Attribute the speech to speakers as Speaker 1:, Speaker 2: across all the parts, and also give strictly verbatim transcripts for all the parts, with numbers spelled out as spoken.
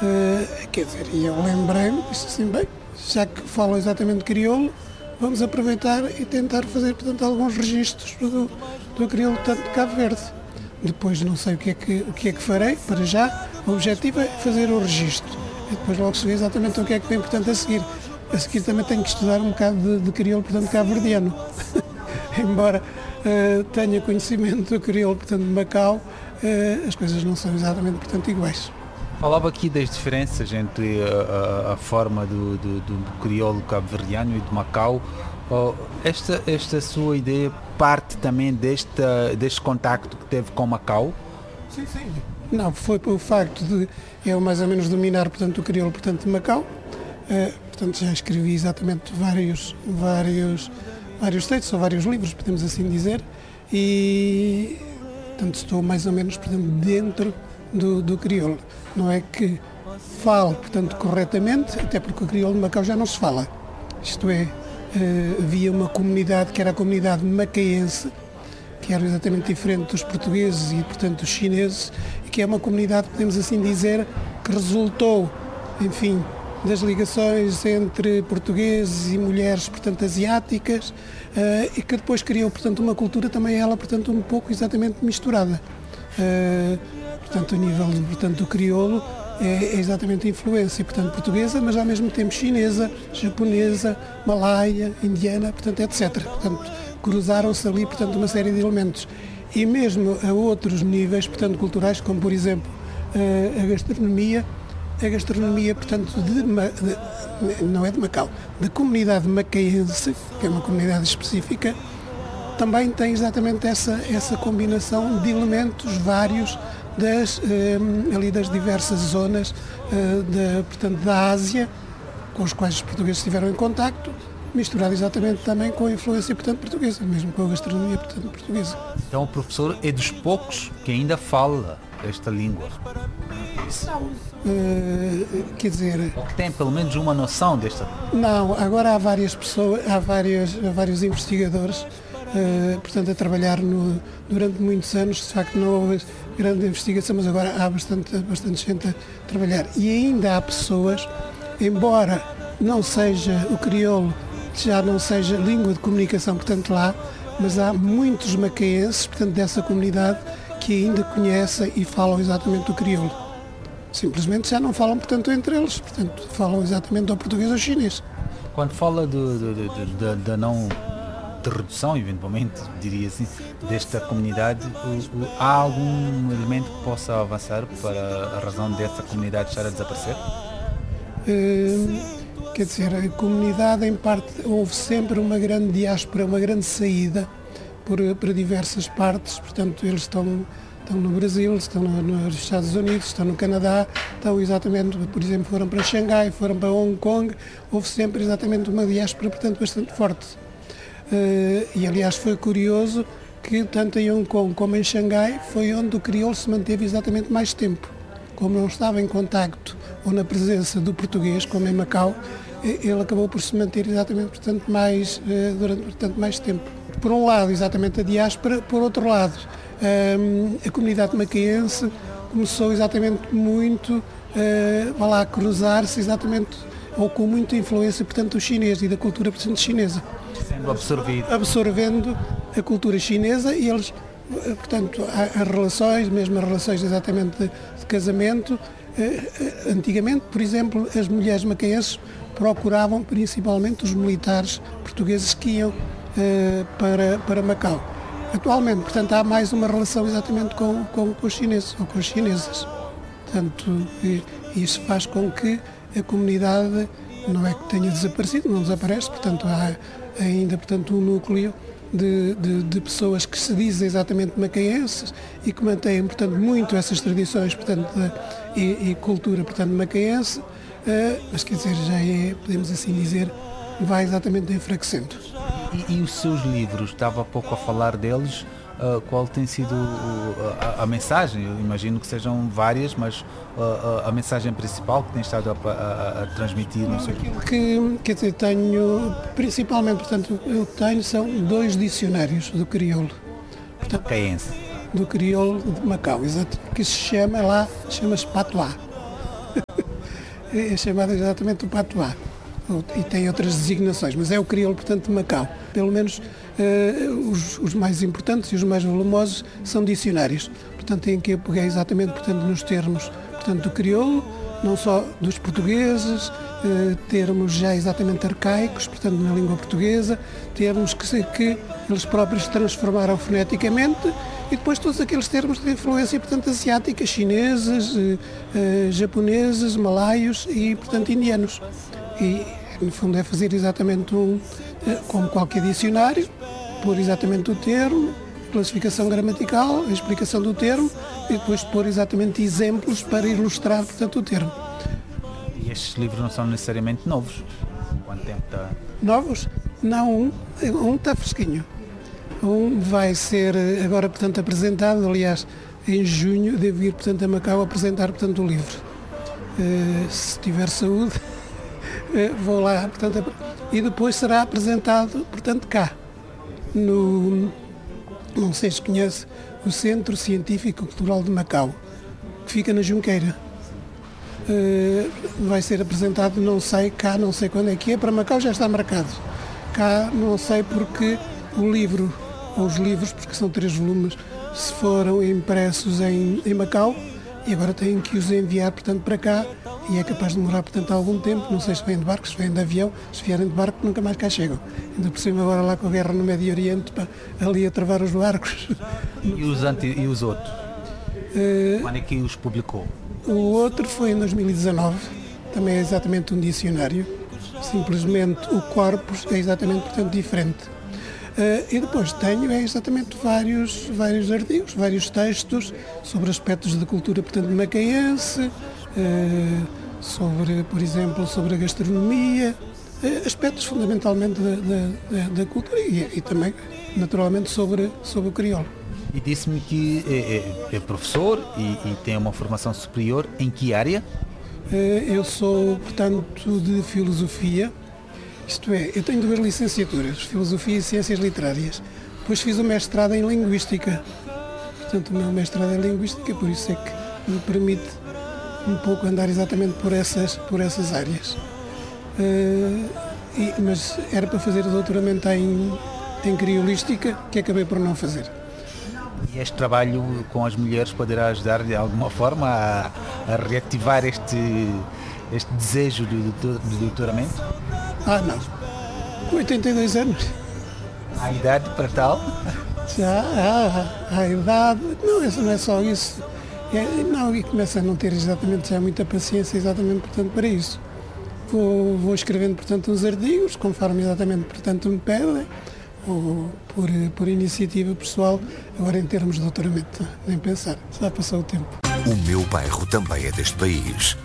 Speaker 1: Uh, quer dizer, e eu lembrei-me, disse assim, bem, já que falam exatamente crioulo, vamos aproveitar e tentar fazer, portanto, alguns registros do, do crioulo, tanto de Cabo Verde. Depois não sei o que, é que, o que é que farei, para já, o objetivo é fazer o registro. E depois logo se vê exatamente o que é que vem, portanto, a seguir. A seguir também tenho que estudar um bocado de, de crioulo, portanto, cabo-verdiano. Embora uh, tenha conhecimento do crioulo, portanto, de Macau, uh, as coisas não são exatamente, portanto, iguais.
Speaker 2: Falava aqui das diferenças entre a, a, a forma do, do, do crioulo cabo-verdiano e de Macau. Oh, esta, esta sua ideia parte também deste, deste contacto que teve com Macau?
Speaker 1: Sim, sim. Não, foi pelo facto de eu mais ou menos dominar, portanto, o crioulo, portanto, de Macau. Uh, portanto, já escrevi exatamente vários, vários, vários textos, ou vários livros, podemos assim dizer, e, portanto, estou mais ou menos, portanto, dentro do, do crioulo. Não é que falo, portanto, corretamente, até porque o crioulo de Macau já não se fala. Isto é, uh, havia uma comunidade que era a comunidade macaense, que era exatamente diferente dos portugueses e, portanto, dos chineses, e que é uma comunidade, podemos assim dizer, que resultou, enfim, das ligações entre portugueses e mulheres, portanto, asiáticas, uh, e que depois criou, portanto, uma cultura também ela, portanto, um pouco exatamente misturada. Uh, portanto, a nível, portanto, do crioulo é, é exatamente a influência, portanto, portuguesa, mas ao mesmo tempo chinesa, japonesa, malaia, indiana, portanto, etcétera. Portanto, cruzaram-se ali, portanto, uma série de elementos. E mesmo a outros níveis, portanto, culturais, como, por exemplo, uh, a gastronomia, a gastronomia, portanto, de, de, não é de Macau, da comunidade macaense, que é uma comunidade específica, também tem exatamente essa, essa combinação de elementos vários das, um, ali das diversas zonas uh, da, portanto, da Ásia, com os quais os portugueses estiveram em contacto, misturado exatamente também com a influência, portanto, portuguesa, mesmo com a gastronomia, portanto, portuguesa.
Speaker 2: Então o professor é dos poucos que ainda fala esta língua.
Speaker 1: Não. Uh, quer dizer...
Speaker 2: Ou que tem pelo menos uma noção desta...
Speaker 1: Não, agora há várias pessoas, há vários, há vários investigadores, uh, portanto, a trabalhar no, durante muitos anos. De facto não houve grande investigação, mas agora há bastante, bastante gente a trabalhar. E ainda há pessoas, embora não seja o crioulo, já não seja língua de comunicação, portanto, lá, mas há muitos macaenses, portanto, dessa comunidade, que ainda conhecem e falam exatamente o crioulo. Simplesmente já não falam, portanto, entre eles, portanto, falam exatamente ao português ou ao chinês.
Speaker 2: Quando fala da não de redução, eventualmente, diria assim, desta comunidade, o, o, há algum elemento que possa avançar para a razão dessa comunidade estar a desaparecer?
Speaker 1: Uh, quer dizer, a comunidade, em parte, houve sempre uma grande diáspora, uma grande saída por, para diversas partes, portanto, eles estão... Estão no Brasil, estão nos Estados Unidos, estão no Canadá, estão exatamente, por exemplo, foram para Xangai, foram para Hong Kong, houve sempre exatamente uma diáspora, portanto, bastante forte. Uh, e, aliás, foi curioso que tanto em Hong Kong como em Xangai foi onde o crioulo se manteve exatamente mais tempo. Como não estava em contacto ou na presença do português, como em Macau, ele acabou por se manter exatamente, portanto, mais, uh, durante portanto, mais tempo. Por um lado, exatamente a diáspora, por outro lado, Um, a comunidade macaense começou exatamente muito uh, lá, a cruzar-se exatamente, ou com muita influência, portanto, do chinês e da cultura, portanto, chinesa.
Speaker 2: Sendo absorvido.
Speaker 1: Absorvendo a cultura chinesa e eles, portanto, as relações, mesmo as relações exatamente de, de casamento, uh, antigamente, por exemplo, as mulheres macaenses procuravam principalmente os militares portugueses que iam uh, para, para Macau. Atualmente, portanto, há mais uma relação exatamente com, com, com os chineses ou com os chinesas. Portanto, isso faz com que a comunidade não é que tenha desaparecido, não desaparece, portanto, há ainda, portanto, um núcleo de, de, de pessoas que se dizem exatamente macaenses e que mantêm, portanto, muito essas tradições, portanto, de, e, e cultura, portanto, macaense, uh, mas, quer dizer, já é, podemos assim dizer, vai exatamente enfraquecendo.
Speaker 2: E, e os seus livros, estava há pouco a falar deles, uh, qual tem sido uh, a, a mensagem? Eu imagino que sejam várias, mas uh, a, a mensagem principal que tem estado a, a, a transmitir, não sei o quê.
Speaker 1: Que, quer dizer, tenho, principalmente, portanto, eu tenho, são dois dicionários do crioulo. Portanto,
Speaker 2: Macaense.
Speaker 1: Do crioulo de Macau, exato, que se chama lá, chama-se Patuá. é chamado exatamente o patuá. E tem outras designações, mas é o crioulo, portanto, de Macau. Pelo menos uh, os, os mais importantes e os mais volumosos são dicionários. Portanto, em que eu peguei exatamente, portanto, nos termos, portanto, do crioulo, não só dos portugueses, uh, termos já exatamente arcaicos, portanto, na língua portuguesa, termos que, que eles próprios transformaram foneticamente, e depois todos aqueles termos de influência, portanto, asiática, chineses, uh, uh, japoneses, malaios e, portanto, indianos. E, no fundo, é fazer exatamente um, como qualquer dicionário, pôr exatamente o termo, classificação gramatical, a explicação do termo e depois pôr exatamente exemplos para ilustrar, portanto, o termo.
Speaker 2: E estes livros não são necessariamente novos? Quanto tempo está?
Speaker 1: Novos? Não, um, um está fresquinho. Um vai ser agora, portanto, apresentado, aliás, em junho devo ir, portanto, a Macau apresentar, portanto, o livro. Uh, se tiver saúde... Vou lá, portanto, e depois será apresentado, portanto, cá, no, não sei se conhece, o Centro Científico Cultural de Macau, que fica na Junqueira. Uh, vai ser apresentado, não sei, cá, não sei quando é que é, para Macau já está marcado. Cá, não sei porque o livro, ou os livros, porque são três volumes, se foram impressos em, em Macau, e agora têm que os enviar, portanto, para cá, e é capaz de demorar, portanto, algum tempo, não sei se vêm de barco, se vêm de avião, se vierem de barco nunca mais cá chegam. Ainda por cima agora lá com a guerra no Médio Oriente, pá, ali a travar os barcos.
Speaker 2: E os, anti, e os outros? Uh, Quando é que os publicou?
Speaker 1: O outro foi em dois mil e dezanove, também é exatamente um dicionário, simplesmente o corpus é exatamente, portanto, diferente. Uh, e depois tenho é exatamente vários, vários artigos, vários textos sobre aspectos da cultura, portanto, macaense, uh, sobre, por exemplo, sobre a gastronomia, uh, aspectos fundamentalmente da, da, da cultura e, e também, naturalmente, sobre, sobre o crioulo.
Speaker 2: E disse-me que é, é, é professor e, e tem uma formação superior. Em que área?
Speaker 1: Uh, eu sou, portanto, de filosofia. Isto é, eu tenho duas licenciaturas, Filosofia e Ciências Literárias. Depois fiz o mestrado em Linguística. Portanto, o meu mestrado em Linguística, por isso é que me permite um pouco andar exatamente por essas, por essas áreas. Uh, e, mas era para fazer o doutoramento em, em Criolística, que acabei por não fazer.
Speaker 2: E este trabalho com as mulheres poderá ajudar de alguma forma a, a reativar este, este desejo de, de, de doutoramento?
Speaker 1: Ah, não. oitenta e dois anos.
Speaker 2: Há idade para tal?
Speaker 1: Já há, há idade. Não, não é só isso. É, não, e começa a não ter exatamente já muita paciência exatamente, portanto, para isso. Vou, vou escrevendo, portanto, uns artigos, conforme exatamente, portanto, me pedem, ou por, por iniciativa pessoal. Agora, em termos de doutoramento, nem pensar. Já passou o tempo.
Speaker 3: O meu bairro também é deste país.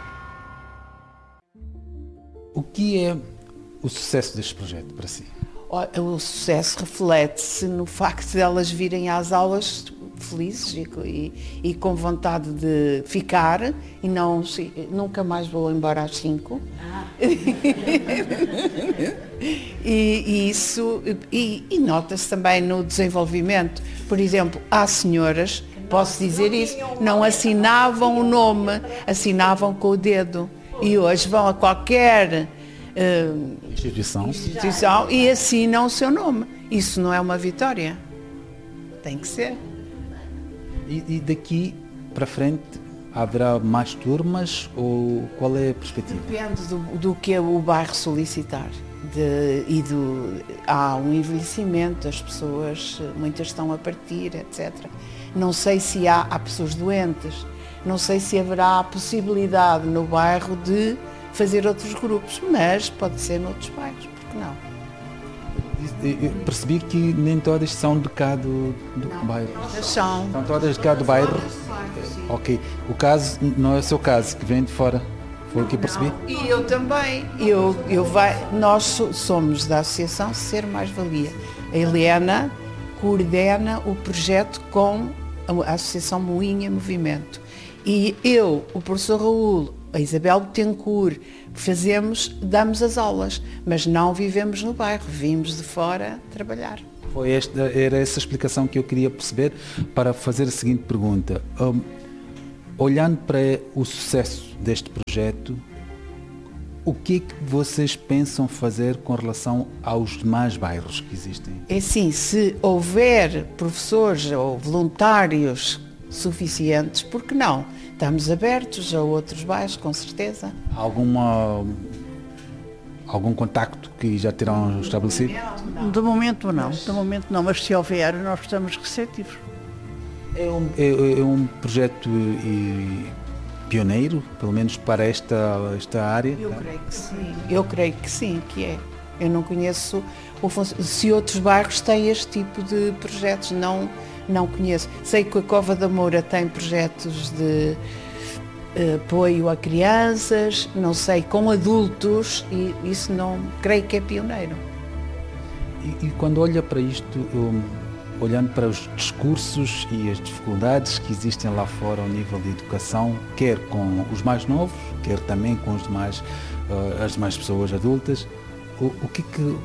Speaker 2: O que é o sucesso deste projeto para si?
Speaker 4: O sucesso reflete-se no facto de elas virem às aulas felizes e, e, e com vontade de ficar e não, nunca mais vou embora às cinco. Ah. e, e isso e, e nota-se também no desenvolvimento. Por exemplo, há senhoras, posso dizer isso, não assinavam o nome, assinavam com o dedo. E hoje vão a qualquer uh,
Speaker 2: instituição.
Speaker 4: instituição e assinam o seu nome. Isso não é uma vitória. Tem que ser.
Speaker 2: E, e daqui para frente haverá mais turmas ou qual é a perspectiva?
Speaker 4: Depende do, do que o bairro solicitar. De, e do, há um envelhecimento, as pessoas, muitas estão a partir, etcétera. Não sei se há, há pessoas doentes. Não sei se haverá a possibilidade no bairro de fazer outros grupos, mas pode ser noutros bairros, porque não?
Speaker 2: Eu percebi que nem todas são de cá do, do
Speaker 4: não,
Speaker 2: bairro.
Speaker 4: Todas são.
Speaker 2: São todas de cá do bairro? Ok. O caso não é o seu caso, que vem de fora. Foi o que eu percebi?
Speaker 4: Não. E eu também. Eu, eu vai, nós somos da Associação Ser Mais Valia. A Helena coordena o projeto com a Associação Moinha Movimento. E eu, o professor Raul, a Isabel Betancourt, fazemos, damos as aulas, mas não vivemos no bairro, vimos de fora trabalhar.
Speaker 2: Foi esta, era essa explicação que eu queria perceber para fazer a seguinte pergunta. Um, olhando para o sucesso deste projeto, O que é que vocês pensam fazer com relação aos demais bairros que existem?
Speaker 4: É assim, se houver professores ou voluntários suficientes, por que não? Estamos abertos a outros bairros, com certeza.
Speaker 2: Alguma, algum contacto que já terão estabelecido?
Speaker 5: De momento não, de momento não, mas se houver, nós estamos receptivos.
Speaker 2: É um, é, é um projeto e, pioneiro, pelo menos para esta, esta área?
Speaker 4: Eu creio que sim. Eu creio que sim, que é. Eu não conheço o, se outros bairros têm este tipo de projetos, não, não conheço. Sei que a Cova da Moura tem projetos de uh, apoio a crianças, não sei, com adultos, e isso não creio que é pioneiro.
Speaker 2: E, e quando olha para isto, um, olhando para os discursos e as dificuldades que existem lá fora ao nível de educação, quer com os mais novos, quer também com os demais, uh, as demais pessoas adultas, o, o que, que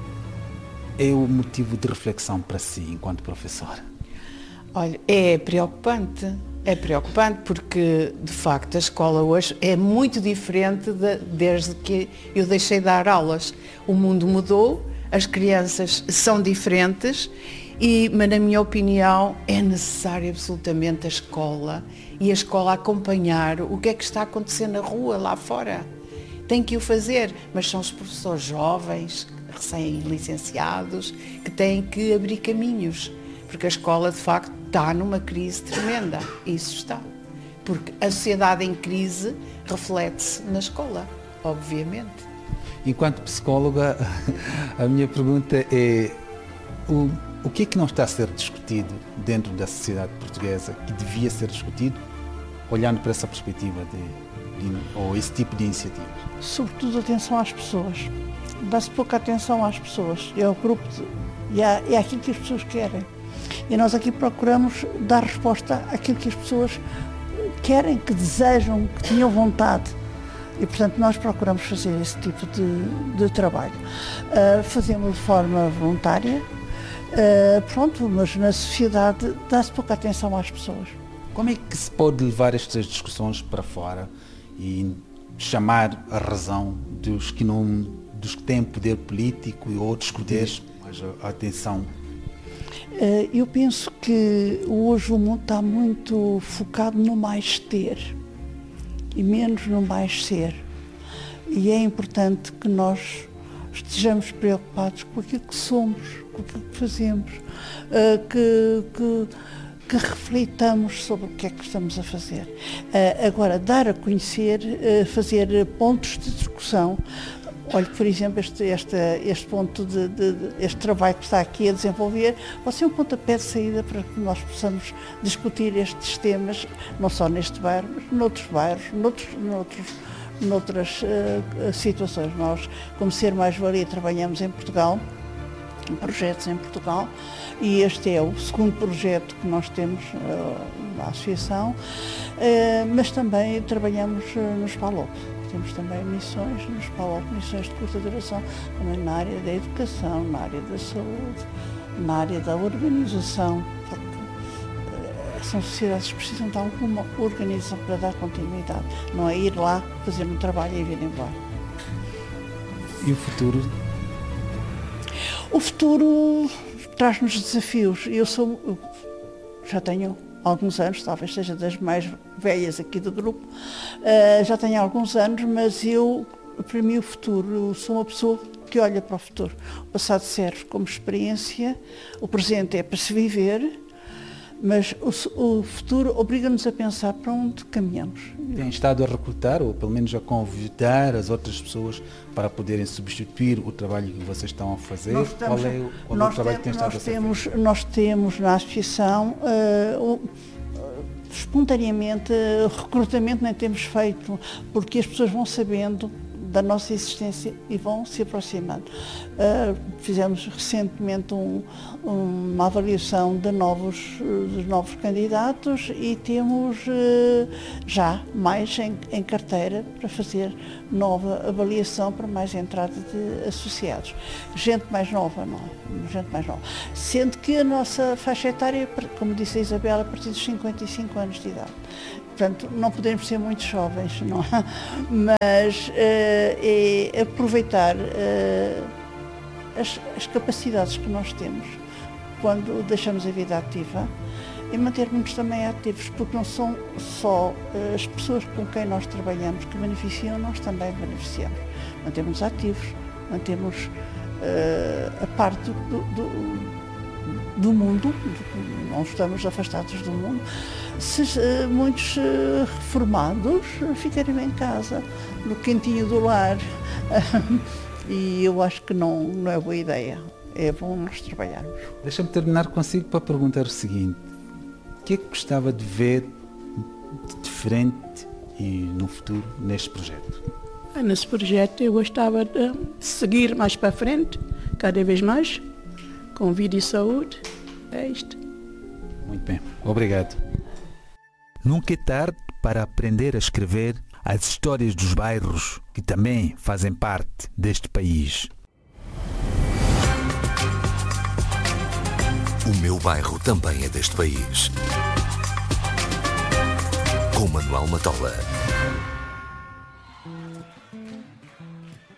Speaker 2: é o motivo de reflexão para si, enquanto professora?
Speaker 4: Olha, é preocupante, é preocupante porque, de facto, a escola hoje é muito diferente de, desde que eu deixei de dar aulas. O mundo mudou, as crianças são diferentes, e, mas na minha opinião é necessário absolutamente a escola e a escola acompanhar o que é que está a acontecer na rua, lá fora. Tem que o fazer, mas são os professores jovens, recém-licenciados, que têm que abrir caminhos, porque a escola de facto está numa crise tremenda, isso está. Porque a sociedade em crise reflete-se na escola, obviamente.
Speaker 2: Enquanto psicóloga, a minha pergunta é o, o que é que não está a ser discutido dentro da sociedade portuguesa que devia ser discutido, olhando para essa perspectiva de, de, ou esse tipo de iniciativas?
Speaker 5: Sobretudo atenção às pessoas. Dá-se pouca atenção às pessoas. É o grupo de, e é, é aquilo que as pessoas querem. E nós aqui procuramos dar resposta àquilo que as pessoas querem, que desejam, que tinham vontade. E, portanto, nós procuramos fazer esse tipo de, de trabalho. Uh, fazemos de forma voluntária, uh, pronto, mas na sociedade dá-se pouca atenção às pessoas.
Speaker 2: Como é que se pode levar estas discussões para fora e chamar a razão dos que, não, dos que têm poder político e outros poderes mais a atenção?
Speaker 5: Uh, eu penso que hoje o mundo está muito focado no mais ter e menos no mais ser. E é importante que nós estejamos preocupados com aquilo que somos, com aquilo que fazemos, uh, que, que, que reflitamos sobre o que é que estamos a fazer. Uh, agora, dar a conhecer, uh, fazer pontos de discussão. Olha, por exemplo, este, este, este ponto de, de, de este trabalho que está aqui a desenvolver, vai ser um pontapé de saída para que nós possamos discutir estes temas, não só neste bairro, mas noutros bairros, noutros, noutros, noutras uh, situações. Nós, como Ser Mais-Valia, trabalhamos em Portugal, em projetos em Portugal, e este é o segundo projeto que nós temos uh, na associação, uh, mas também trabalhamos uh, nos PALOP. Temos também missões nos PALOP, missões de curta duração, também na área da educação, na área da saúde, na área da organização, porque uh, são sociedades que precisam de alguma organização para dar continuidade, não é ir lá, fazer um trabalho e vir embora.
Speaker 2: E o futuro?
Speaker 5: O futuro traz-nos desafios. Eu sou, eu já tenho alguns anos, talvez seja das mais velhas aqui do grupo, uh, já tenho alguns anos, mas eu, para mim o futuro, eu sou uma pessoa que olha para o futuro. O passado serve como experiência, o presente é para se viver, mas o, o futuro obriga-nos a pensar para onde caminhamos.
Speaker 2: Tem estado a recrutar, ou pelo menos a convidar as outras pessoas para poderem substituir o trabalho que vocês estão a fazer?
Speaker 5: Nós estamos,
Speaker 2: qual é o, qual
Speaker 5: nós
Speaker 2: é o trabalho
Speaker 5: temos,
Speaker 2: que tem estado
Speaker 5: nós
Speaker 2: a ser
Speaker 5: temos,
Speaker 2: feito?
Speaker 5: Nós temos na associação, uh, uh, espontaneamente, uh, recrutamento nem temos feito, porque as pessoas vão sabendo da nossa existência e vão se aproximando. Uh, fizemos recentemente um, um, uma avaliação de novos, de novos candidatos e temos uh, já mais em, em carteira para fazer nova avaliação para mais entrada de associados. Gente mais nova, não, gente mais nova. Sendo que a nossa faixa etária, como disse a Isabela, a partir dos cinquenta e cinco anos de idade. portanto, não podemos ser muito jovens, não é? Mas uh, é aproveitar uh, as, as capacidades que nós temos quando deixamos a vida ativa e mantermos também ativos, porque não são só uh, as pessoas com quem nós trabalhamos que beneficiam, nós também beneficiamos. Mantemos ativos, mantemos uh, a parte do, do do mundo, não estamos afastados do mundo. Se uh, muitos uh, reformados ficarem em casa, no quentinho do lar, e eu acho que não, não é boa ideia, é bom nós trabalharmos.
Speaker 2: Deixa-me terminar consigo para perguntar o seguinte: o que é que gostava de ver de diferente e no futuro neste projeto?
Speaker 6: Nesse projeto eu gostava de seguir mais para frente, cada vez mais, com vida e saúde. É isto.
Speaker 2: Muito bem, obrigado. Nunca é tarde para aprender a escrever as histórias dos bairros que também fazem parte deste país.
Speaker 3: O meu bairro também é deste país. Com Manuel Matola.